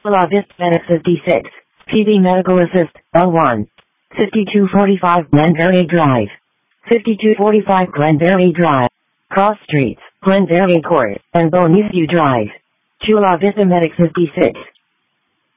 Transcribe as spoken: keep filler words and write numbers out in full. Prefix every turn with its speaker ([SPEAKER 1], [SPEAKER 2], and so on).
[SPEAKER 1] Chula Vista Medic fifty-six, P V Medical Assist, L one. fifty-two forty-five Glengarry Drive. fifty-two forty-five Glengarry Drive. Cross Streets, Glengarry Court, and Bonifacio Drive. Chula Vista Medic fifty-six.